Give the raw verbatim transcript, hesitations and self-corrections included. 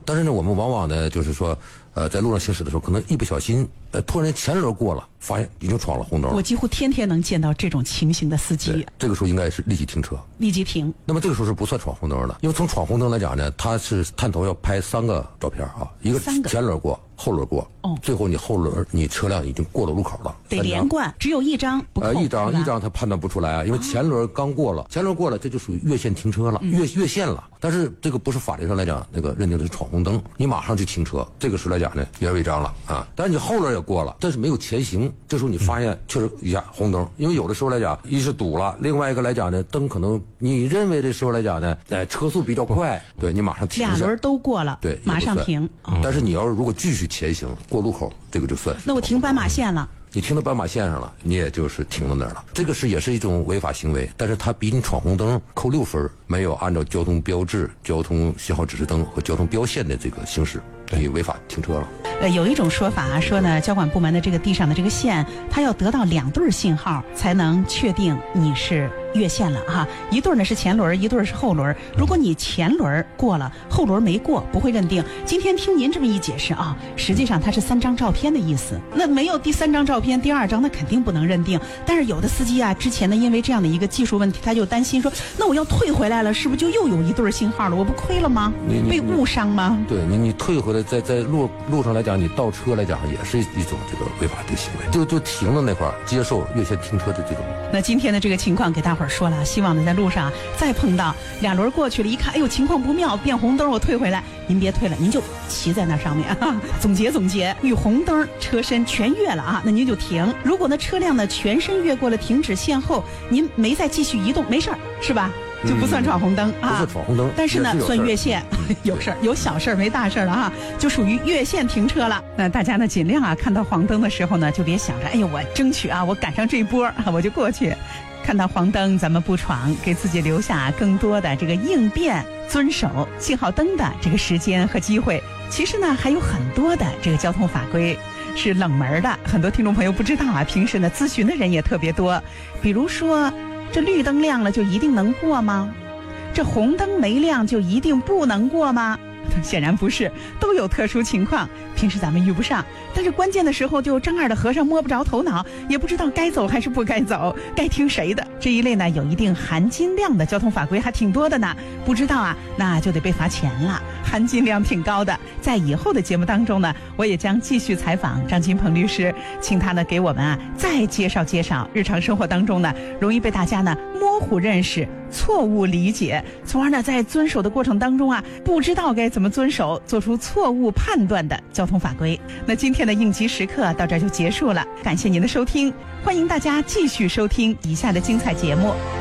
但是呢，我们往往呢，就是说，呃，在路上行驶的时候，可能一不小心，呃，突然间前轮过了，发现已经闯了红灯了。 我几乎天天能见到这种情形的司机。 这个时候应该是立即停车， 立即停。 那么这个时候是不算闯红灯的，因为从闯红灯来讲呢，它是探头要拍三个照片啊，一个前轮过，后轮过，哦，最后你后轮你车辆已经过了路口了， 得连贯，只有一张不扣。 呃，一张一张他判断不出来啊，因为前轮刚过了，前轮过了，这就属于越线停车了，越越线了。但是这个不是法律上来讲那个认定的是闯红灯，你马上就停车，这个时候来讲呢有点违章了啊。但是你后轮也过了，但是没有前行，这时候你发现确实一下红灯，因为有的时候来讲一是堵了，另外一个来讲呢灯可能你认为这时候来讲呢，哎车速比较快，对你马上停一下。 俩轮都过了， 对， 马上停。 但是你要是如果继续前行过路口，这个就算是。 那我停斑马线了。 你停到斑马线上了，你也就是停到那儿了，这个是也是一种违法行为，但是它比你闯红灯扣六分，没有按照交通标志、交通信号指示灯和交通标线的这个行驶，你违法停车了。 呃，有一种说法啊，说呢，交管部门的这个地上的这个线，它要得到两对信号才能确定你是越线了哈。一对呢是前轮，一对是后轮。如果你前轮过了，后轮没过，不会认定。今天听您这么一解释啊，实际上它是三张照片的意思。那没有第三张照片，第二张那肯定不能认定。但是有的司机啊，之前呢因为这样的一个技术问题，他就担心说，那我要退回来了，是不是就又有一对信号了？我不亏了吗？被误伤吗？ 对你，你退回来，在在路路上来讲，你倒车来讲也是一种这个违法的行为，就就停了那块接受越线停车的这种。 那今天的这个情况给大伙儿说了，希望呢在路上再碰到两轮过去了，一看，哎呦情况不妙，变红灯，我退回来，您别退了，您就骑在那上面啊。总结总结，遇红灯车身全越了啊，那您就停。如果呢车辆呢全身越过了停止线后，您没再继续移动，没事儿是吧？就不算闯红灯、嗯、啊， 不算闯红灯， 但是呢是算越线，有事儿有小事儿没大事儿了哈，就属于越线停车了。那大家呢尽量啊看到黄灯的时候呢，就别想着哎呦我争取啊我赶上这一波我就过去。看到黄灯咱们不闯，给自己留下更多的这个应变遵守信号灯的这个时间和机会。其实呢还有很多的这个交通法规是冷门的，很多听众朋友不知道啊，平时呢咨询的人也特别多。比如说这绿灯亮了就一定能过吗？这红灯没亮就一定不能过吗？显然不是，都有特殊情况，平时咱们遇不上，但是关键的时候就张二的和尚摸不着头脑，也不知道该走还是不该走，该听谁的。这一类呢有一定含金量的交通法规还挺多的呢，不知道啊那就得被罚钱了，含金量挺高的。在以后的节目当中呢，我也将继续采访张金鹏律师，请他呢给我们啊再介绍介绍日常生活当中呢容易被大家呢模糊认识、错误理解，从而呢在遵守的过程当中啊不知道该怎么遵守，做出错误判断的交通法规。那今天的应急时刻到这儿就结束了，感谢您的收听，欢迎大家继续收听以下的精彩节目。